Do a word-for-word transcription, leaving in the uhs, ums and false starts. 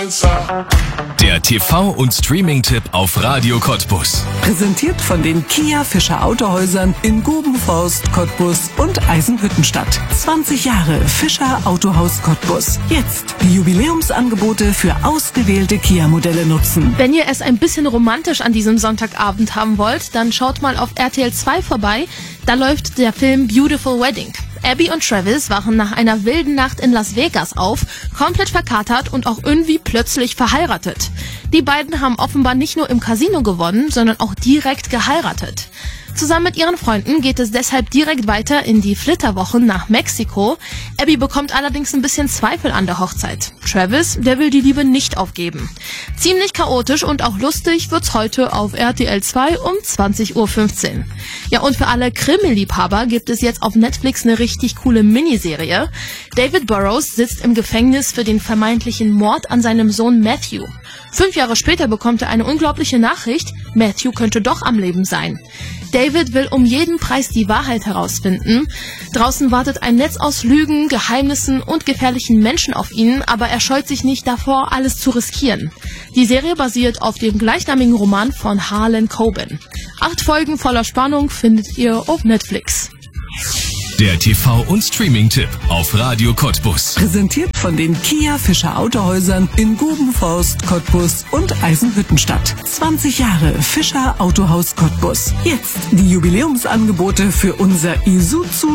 Der T V- und Streaming-Tipp auf Radio Cottbus. Präsentiert von den Kia Fischer Autohäusern in Gubenforst, Cottbus und Eisenhüttenstadt. zwanzig Jahre Fischer Autohaus Cottbus. Jetzt die Jubiläumsangebote für ausgewählte Kia-Modelle nutzen. Wenn ihr es ein bisschen romantisch an diesem Sonntagabend haben wollt, dann schaut mal auf R T L zwei vorbei. Da läuft der Film Beautiful Wedding. Abby und Travis wachen nach einer wilden Nacht in Las Vegas auf, komplett verkatert und auch irgendwie plötzlich verheiratet. Die beiden haben offenbar nicht nur im Casino gewonnen, sondern auch direkt geheiratet. Zusammen mit ihren Freunden geht es deshalb direkt weiter in die Flitterwochen nach Mexiko. Abby bekommt allerdings ein bisschen Zweifel an der Hochzeit. Travis, der will die Liebe nicht aufgeben. Ziemlich chaotisch und auch lustig wird's heute auf R T L zwei um zwanzig Uhr fünfzehn. Ja, und für alle Krimi-Liebhaber gibt es jetzt auf Netflix eine richtig coole Miniserie. David Burrows sitzt im Gefängnis für den vermeintlichen Mord an seinem Sohn Matthew. Fünf Jahre später bekommt er eine unglaubliche Nachricht: Matthew könnte doch am Leben sein. David will um jeden Preis die Wahrheit herausfinden. Draußen wartet ein Netz aus Lügen, Geheimnissen und gefährlichen Menschen auf ihn, aber er scheut sich nicht davor, alles zu riskieren. Die Serie basiert auf dem gleichnamigen Roman von Harlan Coben. Acht Folgen voller Spannung findet ihr auf Netflix. Der T V- und Streaming-Tipp auf Radio Cottbus. Präsentiert von den Kia Fischer Autohäusern in Gubenforst, Cottbus und Eisenhüttenstadt. zwanzig Jahre Fischer Autohaus Cottbus. Jetzt die Jubiläumsangebote für unser Isuzu